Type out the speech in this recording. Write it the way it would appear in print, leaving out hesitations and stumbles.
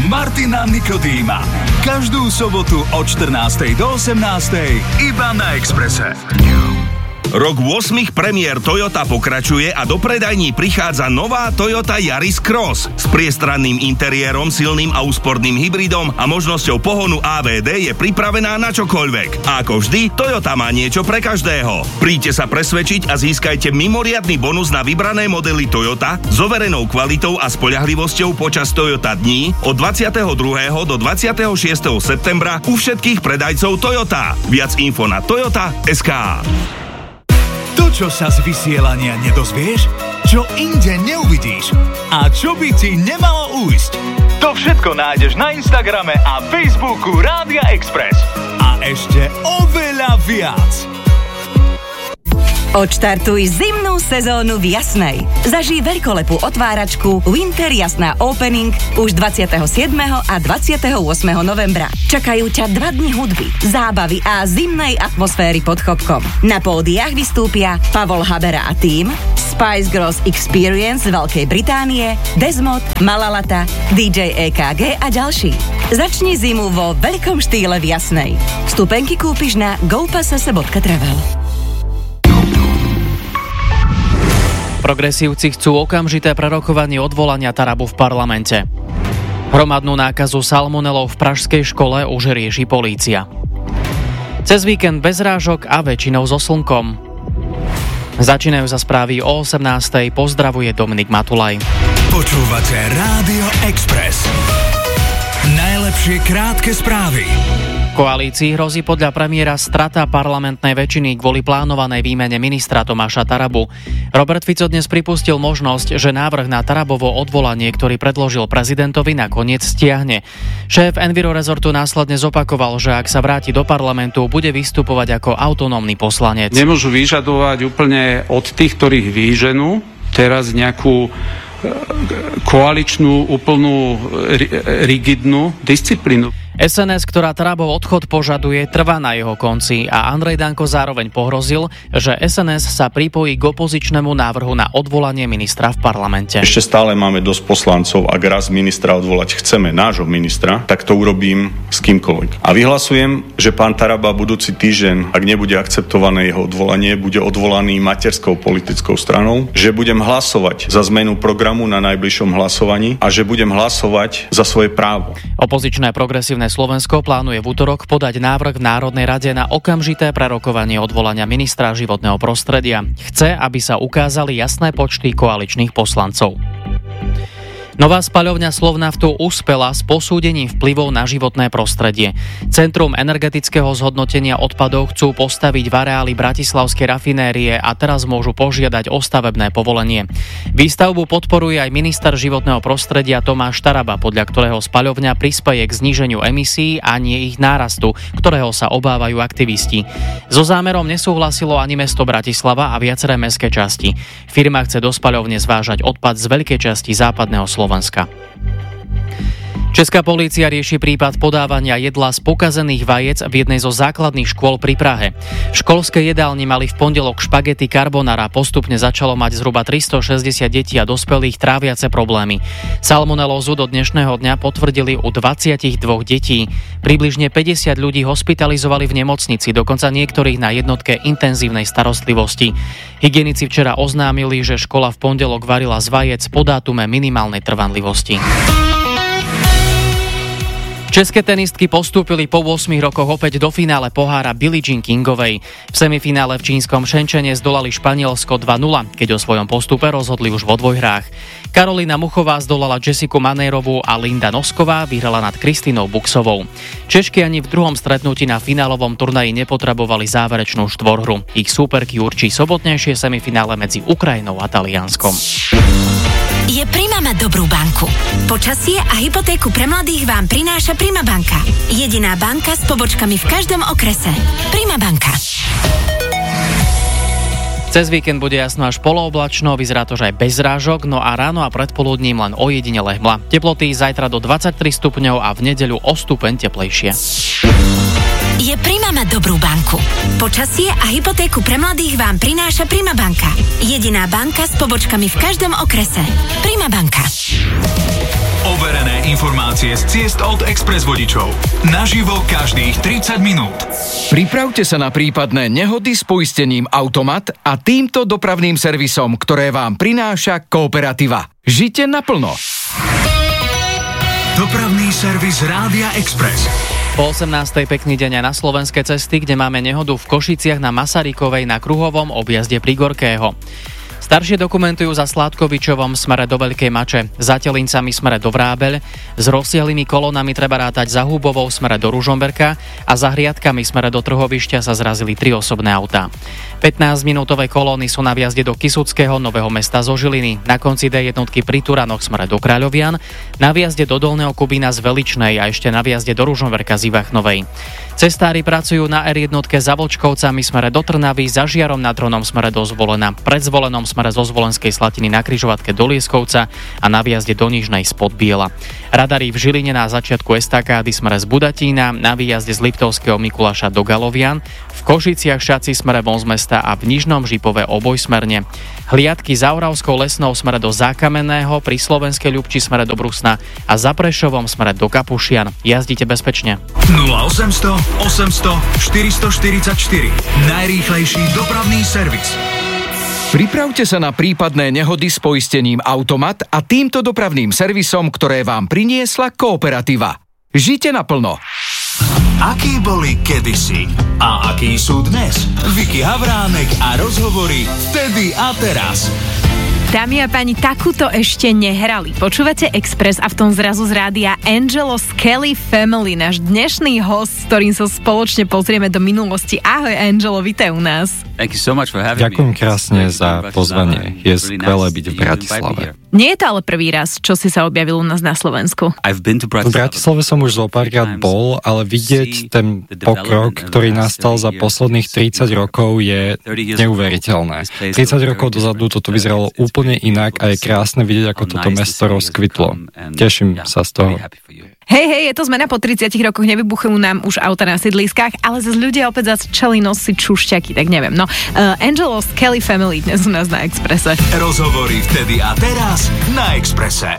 Martina Nikodýma. Každú sobotu od 14. do 18. iba na Expresse. Rok 8 premiér Toyota pokračuje a do predajní prichádza nová Toyota Yaris Cross. S priestranným interiérom, silným a úsporným hybridom a možnosťou pohonu AVD je pripravená na čokoľvek. A ako vždy, Toyota má niečo pre každého. Príďte sa presvedčiť a získajte mimoriadny bonus na vybrané modely Toyota s overenou kvalitou a spoľahlivosťou počas Toyota dní od 22. do 26. septembra u všetkých predajcov Toyota. Viac info na toyota.sk. To, čo sa z vysielania nedozvieš, čo inde neuvidíš a čo by ti nemalo ujsť. To všetko nájdeš na Instagrame a Facebooku Rádia Express. A ešte oveľa viac. Odštartuj zimnú sezónu v Jasnej. Zažij veľkolepú otváračku Winter Jasná Opening už 27. a 28. novembra. Čakajú ťa 2 dni hudby, zábavy a zimnej atmosféry pod chopkom. Na pódiách vystúpia Pavol Habera a tým, Spice Girls Experience z Veľkej Británie, Desmod, Malalata, DJ EKG a ďalší. Začni zimu vo veľkom štýle v Jasnej. Vstupenky kúpiš na gopassese.travel. Progresívci chcú okamžité prerokovanie odvolania Tarabu v parlamente. Hromadnú nákazu salmonelou v pražskej škole už rieši polícia. Cez víkend bez rážok a väčšinou so slnkom. Začínajú sa správy o 18:00. Pozdravuje Dominik Matulaj. Počúvate Rádio Express. Najlepšie krátke správy. Koalícii hrozí podľa premiéra strata parlamentnej väčšiny kvôli plánovanej výmene ministra Tomáša Tarabu. Robert Fico dnes pripustil možnosť, že návrh na Tarabovo odvolanie, ktorý predložil prezidentovi, nakoniec stiahne. Šéf Enviro rezortu následne zopakoval, že ak sa vráti do parlamentu, bude vystupovať ako autonómny poslanec. Nemôžu vyžadovať úplne od tých, ktorých výženú, teraz nejakú koaličnú, úplnú rigidnú disciplínu. SNS, ktorá Tarabov odchod požaduje, trvá na jeho konci a Andrej Danko zároveň pohrozil, že SNS sa pripojí k opozičnému návrhu na odvolanie ministra v parlamente. Ešte stále máme dosť poslancov, ak raz ministra odvolať chceme, nášho ministra, tak to urobím s kýmkoľvek. A vyhlasujem, že pán Taraba budúci týždeň, ak nebude akceptované jeho odvolanie, bude odvolaný materskou politickou stranou, že budem hlasovať za zmenu programu na najbližšom hlasovaní a že budem hlasovať za svoje právo. Opozičné progresívne Slovensko plánuje v utorok podať návrh v Národnej rade na okamžité prerokovanie odvolania ministra životného prostredia. Chce, aby sa ukázali jasné počty koaličných poslancov. Nová spaľovňa Slovnaftu uspela s posúdením vplyvov na životné prostredie. Centrum energetického zhodnotenia odpadov chcú postaviť v areáli bratislavskej rafinérie a teraz môžu požiadať o stavebné povolenie. Výstavbu podporuje aj minister životného prostredia Tomáš Taraba, podľa ktorého spaľovňa prispeje k zníženiu emisí a nie ich nárastu, ktorého sa obávajú aktivisti. So zámerom nesúhlasilo ani mesto Bratislava a viaceré mestské časti. Firma chce do spaľovne zvážať odpad z veľkej časti západného Slovenska. Česká polícia rieši prípad podávania jedla z pokazených vajec v jednej zo základných škôl pri Prahe. V školskej jedálni mali v pondelok špagety carbonara, postupne začalo mať zhruba 360 detí a dospelých tráviace problémy. Salmonelózu do dnešného dňa potvrdili u 22 detí. Približne 50 ľudí hospitalizovali v nemocnici, dokonca niektorých na jednotke intenzívnej starostlivosti. Hygienici včera oznámili, že škola v pondelok varila z vajec po dátume minimálnej trvanlivosti. České tenistky postúpili po 8 rokoch opäť do finále pohára Billie Jean Kingovej. V semifinále v čínskom Shenzhene zdolali Španielsko 2-0, keď o svojom postupe rozhodli už vo dvojhrách. Karolína Muchová zdolala Jessiku Manérovú a Linda Nosková vyhrala nad Kristínou Buxovou. Češky ani v druhom stretnutí na finálovom turnaji nepotrebovali záverečnú štvorhru. Ich súperky určí sobotnejšie semifinále medzi Ukrajinou a Talianskom. Je Prima mať dobrú banku. Počasie a hypotéku pre mladých vám prináša Prima banka. Jediná banka s pobočkami v každom okrese. Prima banka. Cez víkend bude jasno až polooblačno, vyzerá to, že aj bez rážok, no a ráno a predpoludním len ojedinele hmla. Teploty zajtra do 23 stupňov a v nedeľu o stupeň teplejšie. Je Prima mať Primáme dobrú banku. Počasie a hypotéku pre mladých vám prináša Primabanka. Jediná banka s pobočkami v každom okrese. Primabanka. Overené informácie z ciest od Express vodičov. Naživo každých 30 minút. Pripravte sa na prípadné nehody s poistením Automat a týmto dopravným servisom, ktoré vám prináša Kooperativa. Žite naplno. Dopravný servis Rádia Express. Po 18. pekný deň aj na slovenské cesty, kde máme nehodu v Košiciach na Masarykovej na kruhovom objazde pri Gorkého. Staršie dokumentujú za Sládkovičovom smere do Veľkej Mače, za Telincami smere do Vrábeľ, s rozsiahlými kolónami treba rátať za Húbovou smere do Ružomberka a za Hriadkami smere do Trhovišťa sa zrazili 3 osobné autá. 15-minútové kolóny sú na vjazde do Kysuckého, Nového Mesta zo Žiliny, na konci D1 pri Turanoch smere do Kráľovian, na vjazde do Dolného Kubína z Veličnej a ešte na vjazde do Ružomberka z Ivachnovej. Cestári pracujú na R1 za Vlčkovcami smere do Trnavy, za Žiarom nad Hronom smere do Zvolena, pred Zvolenom smere zo Zvolenskej Slatiny na križovatke do Lieskovca a na vjazde do Nižnej spod Biela. Radari v Žiline na začiatku estakády smere z Budatína, na výjazde z Liptovského Mikuláša do Galovian, v Košiciach Šaci smere von z mesta a v Nižnom Žipove obojsmerne. Hliadky za Oravskou Lesnou smere do Zákamenného, pri Slovenskej Ľubči smere do Brusna a za Prešovom smere do Kapušian. Jazdite bezpečne. 0800 800 444. Najrýchlejší dopravný servis. Pripravte sa na prípadné nehody s poistením Automat a týmto dopravným servisom, ktoré vám priniesla Kooperativa. Žite naplno. Akí boli kedysi a akí sú dnes? Vicky Havránek a rozhovory vtedy a teraz. Dámy a páni, takúto ešte nehrali. Počúvate Express a v tom zrazu z rádia Angelo Skelly Family, náš dnešný host, s ktorým sa spoločne pozrieme do minulosti. Ahoj Angelo, vítaj u nás. Ďakujem krásne za pozvanie. Je skvelé byť v Bratislave. Nie je to ale prvý raz, čo si sa objavil u nás na Slovensku. V Bratislave som už zo párkrát bol, ale vidieť ten pokrok, ktorý nastal za posledných 30 rokov, je neuveriteľné. 30 rokov dozadu toto vyzeralo úplne inak a je krásne vidieť, ako toto mesto rozkvitlo. Teším sa z toho. Hej, je to zmena po 30 rokoch, nevybuchujú nám už auta na sídliskách, ale zase ľudia opäť začali nosiť čušťaky, tak neviem. No, Angelo Skelly Family dnes u nás na Expresse. Rozhovory vtedy a teraz na Expresse.